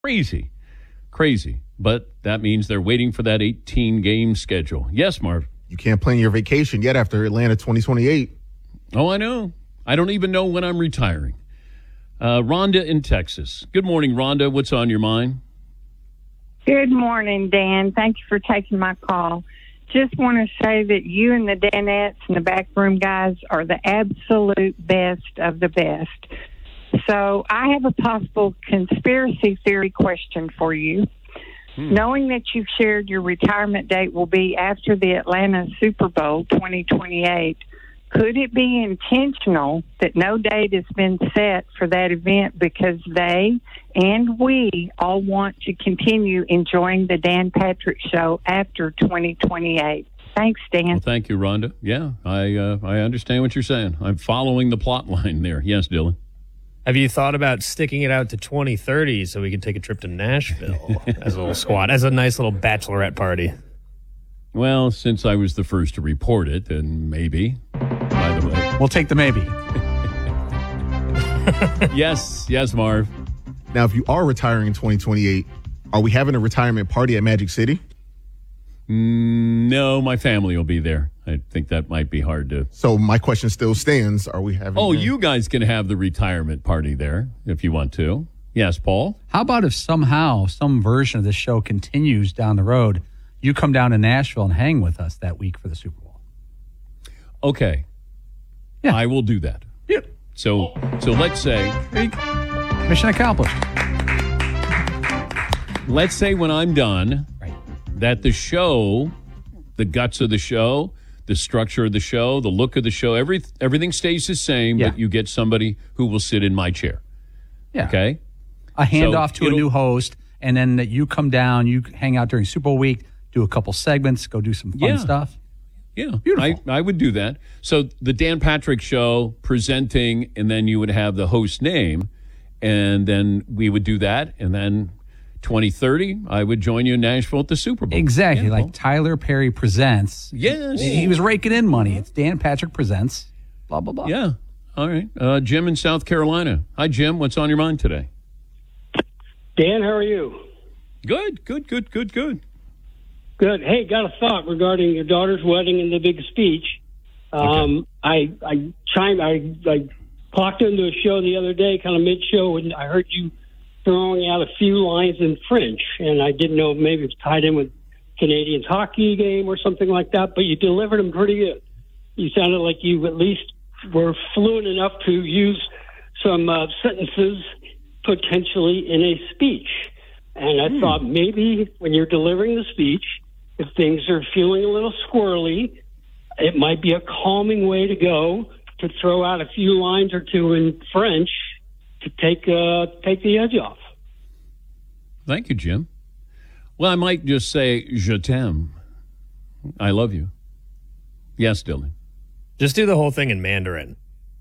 Crazy. Crazy. But that means they're waiting for that 18-game schedule. Yes, Marv? You can't plan your vacation yet after Atlanta 2028. Oh, I know. I don't even know when I'm retiring. Rhonda in Texas. Good morning, Rhonda. What's on your mind? Good morning, Dan. Thank you for taking my call. Just want to say that you and the Danettes and the backroom guys are the absolute best of the best. So I have a possible conspiracy theory question for you. Knowing that you've shared your retirement date will be after the Atlanta Super Bowl 2028, could it be intentional that no date has been set for that event because they and we all want to continue enjoying the Dan Patrick Show after 2028? Thanks, Dan. Well, thank you, Rhonda. Yeah, I understand what you're saying. I'm following the plot line there. Yes, Dylan. Have you thought about sticking it out to 2030 so we can take a trip to Nashville as a little squad, as a nice little bachelorette party? Well, since I was the first to report it, then maybe. By the way. We'll take the maybe. Yes, Marv. Now, if you are retiring in 2028, are we having a retirement party at Magic City? No, my family will be there. I think that might be hard to... So my question still stands. Are we having... Oh, you guys can have the retirement party there if you want to. Yes, Paul? How about if somehow some version of this show continues down the road, you come down to Nashville and hang with us that week for the Super Bowl? Okay. Yeah. I will do that. Yep. So let's say... Mission accomplished. Let's say when I'm done, that the show, the guts of the show, the structure of the show, the look of the show, everything stays the same, but you get somebody who will sit in my chair. Yeah. Okay? A handoff to a new host, and then that you come down, you hang out during Super Bowl week, do a couple segments, go do some fun stuff. Yeah. Beautiful. I would do that. So the Dan Patrick Show presenting, and then you would have the host name, and then we would do that, and then 2030, I would join you in Nashville at the Super Bowl. Exactly, Yeah, like Tyler Perry Presents. Yes. He was raking in money. It's Dan Patrick Presents, blah, blah, blah. Yeah. All right. Jim in South Carolina. Hi, Jim. What's on your mind today? Dan, how are you? Good. Good. Hey, got a thought regarding your daughter's wedding and the big speech. Okay. I clocked into a show the other day, kind of mid-show, and I heard you throwing out a few lines in French, and I didn't know if maybe it's tied in with Canadians hockey game or something like that, but you delivered them pretty good. You sounded like you at least were fluent enough to use some sentences potentially in a speech. And I thought maybe when you're delivering the speech, if things are feeling a little squirrely, it might be a calming way to go to throw out a few lines or two in French to take the edge off. Thank you, Jim. Well, I might just say, je t'aime. I love you. Yes, Dylan. Just do the whole thing in Mandarin.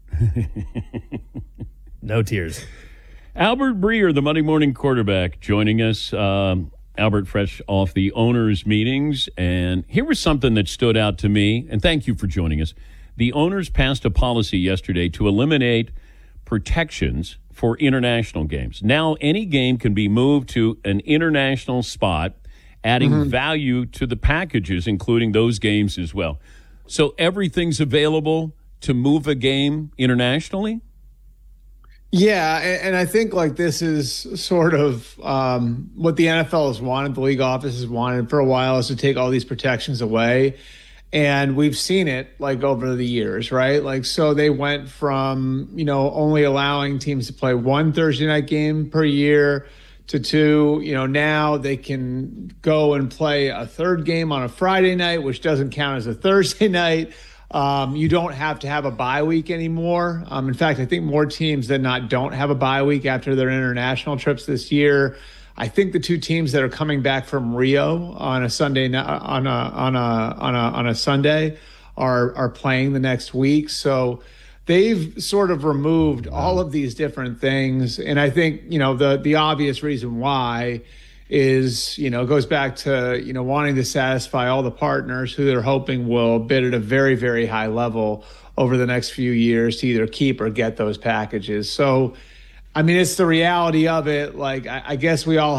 No tears. Albert Breer, the Monday morning quarterback, joining us. Albert, fresh off the owners' meetings. And here was something that stood out to me, and thank you for joining us. The owners passed a policy yesterday to eliminate protections for international games. Now, any game can be moved to an international spot, adding value to the packages, including those games as well. So everything's available to move a game internationally? Yeah, and I think like this is sort of what the NFL has wanted, the league office has wanted for a while, is to take all these protections away. And we've seen it like over the years, right? Like, so they went from, only allowing teams to play one Thursday night game per year to two. Now they can go and play a third game on a Friday night, which doesn't count as a Thursday night. You don't have to have a bye week anymore. In fact, I think more teams than not don't have a bye week after their international trips this year. I think the two teams that are coming back from Rio on a Sunday on a Sunday are playing the next week. So they've sort of removed all of these different things, and I think the obvious reason why is goes back to wanting to satisfy all the partners who they're hoping will bid at a very, very high level over the next few years to either keep or get those packages. So I mean, it's the reality of it. Like, I guess we all